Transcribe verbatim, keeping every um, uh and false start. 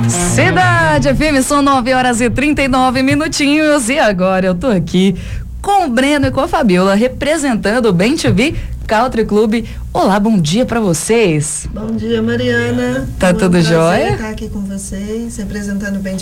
Cidade F M, são nove horas e trinta e nove minutinhos e agora eu tô aqui com o Breno e com a Fabiola representando o Bem T V Country Club. Olá, bom dia pra vocês. Bom dia, Mariana. Tá é um tudo jóia? estar aqui com vocês, representando o Bem T